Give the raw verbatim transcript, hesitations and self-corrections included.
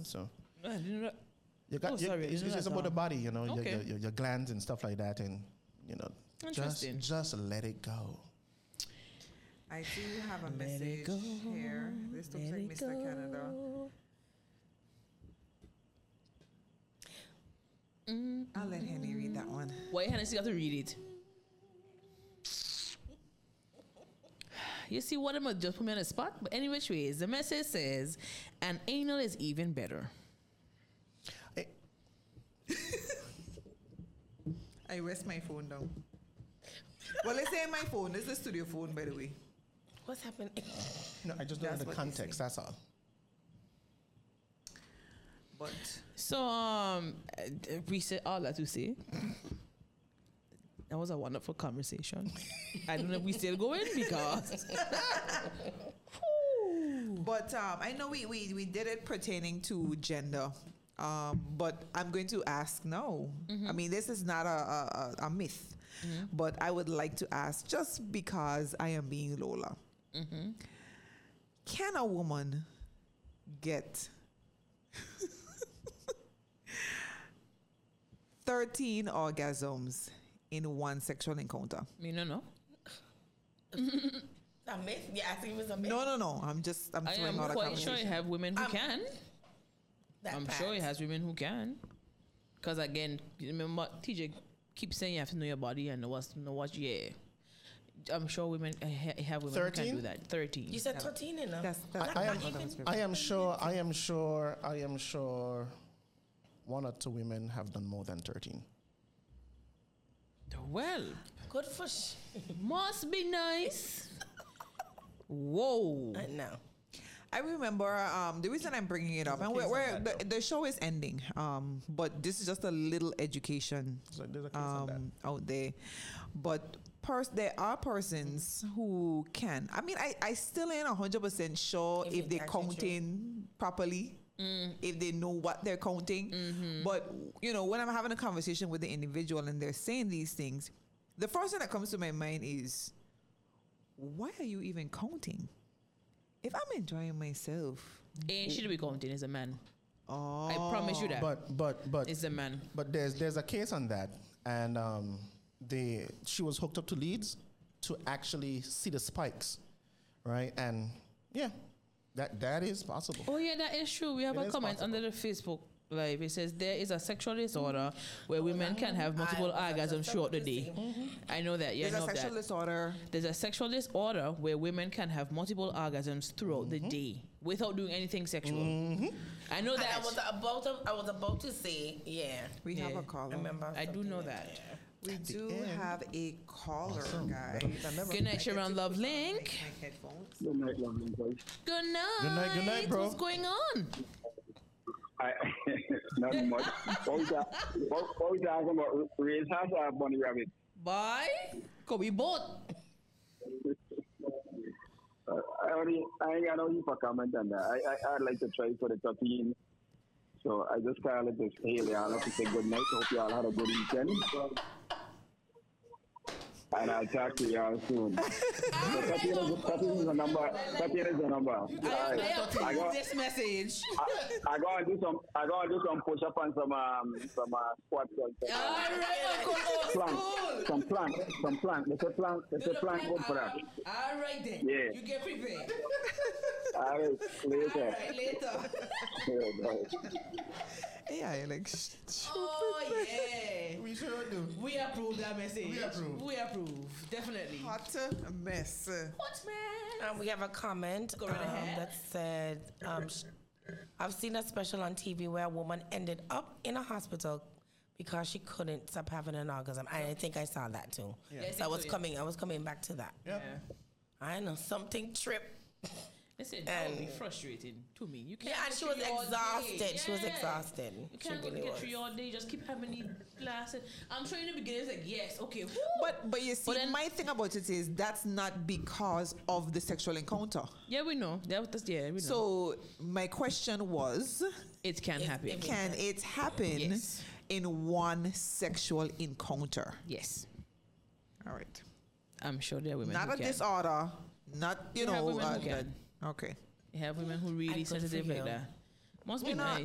So I didn't know. you got Oh, you- sorry, I it's, didn't know it's that, about the Tom. body, you know, your, Okay. your, your your glands and stuff like that, and you know, just Interesting. just let it go. I do have a Let it message go, here. This looks let like it Mister go. Canada. Mm. I'll let Henny read that one. Why Hennessy got to read it? You see what I'm gonna just put me on the spot? But any which ways, the message says, an anal is even better. Eh, I rest my phone down. Well, let's say my phone. This is the studio phone, by the way. What's happening? no, I just don't That's know the what they context. say. That's all. But So, um, uh, we said all that to say. That was a wonderful conversation. I don't know if we still going because. but um, I know we, we, we did it pertaining to gender. Um, but I'm going to ask now. I mean, this is not a, a, a- a myth. But I would like to ask, just because I am being Lola, can a woman get thirteen orgasms in one sexual encounter? Me no know. A myth? Yeah, I think it was a myth. No, no, no. I'm just, I'm I throwing am out a quite sure you conversation. have women who Um, can. That I'm part. sure it has women who can. Because again, you remember T J keeps saying you have to know your body and know what's know what. Yeah, I'm sure women uh, ha- have women who can thirteen? do that. Thirteen. You said thirteen enough. That's, that's I, I not am, what was I am sure, I am sure, I am sure one or two women have done more than thirteen. Well, Good for sh- must be nice. Whoa. I know. I remember um, the reason I'm bringing it up, and we're, we're, the, the show is ending, um, but this is just a little education So there's a case on that. um, out there. But pers- there are persons who can. I mean, I, I still ain't one hundred percent sure If if it's they're actually counting properly, if they know what they're counting. But, you know, when I'm having a conversation with the individual and they're saying these things, the first thing that comes to my mind is, why are you even counting? If I'm enjoying myself, Ain't she to be counting is a man. oh, I promise you that. But but but It's a man. but there's there's a case on that, and um, the she was hooked up to leads to actually see the spikes, right? And yeah, that that is possible. Oh yeah, that is true. We have It a is comment possible. under the Facebook Live. It says there is a sexual disorder where women can have multiple I was orgasms just throughout the about to day. say. I know that. Yeah, I there's know a sexual that. disorder. There's a sexual disorder where women can have multiple orgasms throughout the day without doing anything sexual. I know And that. I was about to, I was about to say, yeah. We have Yeah. a caller. Remember? I do something know like that. We the do end. have a caller, Awesome. guys. Better late than never. Good night, Sharon Love Link. My headphones. Good night, lovely boys. Good night. Good night, good night, bro. What's going on? I, nothing much. What was that? What, what was talking about? Raise hands or bunny rabbit? Bye. Could we both? Uh, I already, I ain't got no heap of comment on that. I, I, I'd like to try for the thirteen. So I just call it this. Hey, y'all have to say good night. Hope y'all had a good weekend. And I'll talk to y'all soon. So thirteen is, thirteen is a number. thirteen is a number. All I right. have I got, this message. I, I go and do some. I go and do some push up and some um some uh, squats. and All some, right, Uncle Old Plank, School. some plank, some plank. There's a plank. There's Do a the plank plank. good for that. All right then. Yeah. You get prepared. All right, All later. right, later. Yeah, bye. Yeah, I like stupid. Oh yeah. We sure do. We approve that message. We approve. We approve. Definitely. Hot mess. What man? Um, we have a comment Go right um, ahead. that said, um, sh- I've seen a special on T V where a woman ended up in a hospital because she couldn't stop having an orgasm. I think I saw that too. Yeah. So I was coming, I was coming back to that. Yeah. I know something tripped. Listen, that would be And- frustrating to me. You can't. Yeah, and get she was through your exhausted. day. She was Yeah. exhausted. You She can't really get was. through your day. Just keep having these glasses. I'm sure in the beginning it's like yes, okay. whoo. But but you see, But then- my thing about it is that's not because of the sexual encounter. yeah, we know. That was yeah, we know. So my question was, it can If- happen. if- can it happen Yes. in one sexual encounter? yes, All right. I'm sure there are women Not who a can. disorder. Not you You have know. women who uh, can. Okay. You have women who really And good for sensitive like you. that. Must be You know, nice.